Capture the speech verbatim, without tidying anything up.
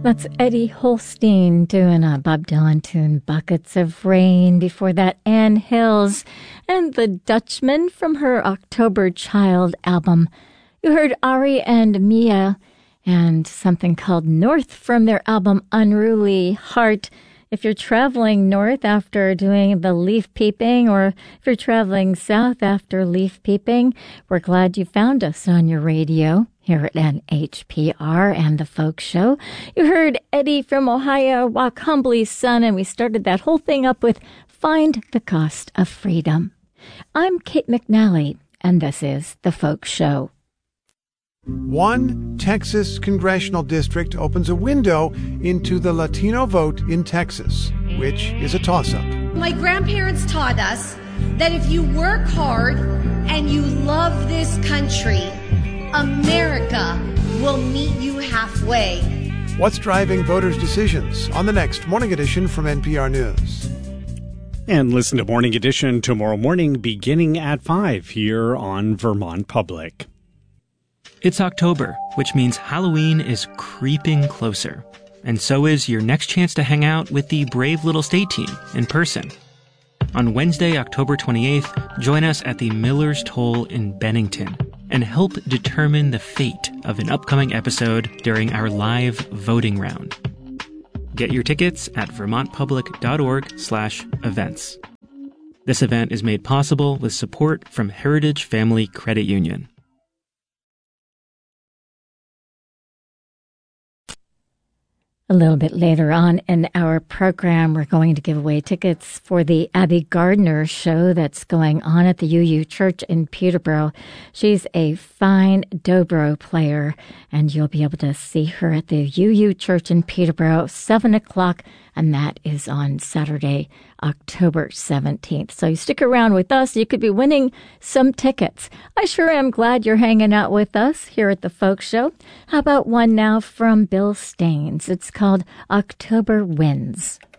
That's Eddie Holstein doing a Bob Dylan tune, Buckets of Rain. Before that, Ann Hills and The Dutchman from her October Child album. You heard Ari and Mia and something called North from their album Unruly Heart. If you're traveling north after doing the leaf peeping, or if you're traveling south after leaf peeping, we're glad you found us on your radio here at N H P R and the Folk Show. You heard Eddie from Ohio, Walk Humbly Son, and we started that whole thing up with Find the Cost of Freedom. I'm Kate McNally, and this is the Folk Show. One Texas congressional district opens a window into the Latino vote in Texas, which is a toss-up. My grandparents taught us that if you work hard and you love this country, America will meet you halfway. What's driving voters' decisions on the next Morning Edition from N P R News. And listen to Morning Edition tomorrow morning beginning at five here on Vermont Public. It's October, which means Halloween is creeping closer. And so is your next chance to hang out with the Brave Little State team in person. On Wednesday, October twenty-eighth, join us at the Miller's Toll in Bennington and help determine the fate of an upcoming episode during our live voting round. Get your tickets at vermontpublic.org slash events. This event is made possible with support from Heritage Family Credit Union. A little bit later on in our program, we're going to give away tickets for the Abby Gardner show that's going on at the U U Church in Peterborough. She's a fine dobro player, and you'll be able to see her at the U U Church in Peterborough, seven o'clock, and that is on Saturday, October seventeenth. So you stick around with us. You could be winning some tickets. I sure am glad you're hanging out with us here at the Folk Show. How about one now from Bill Staines? It's called October Winds.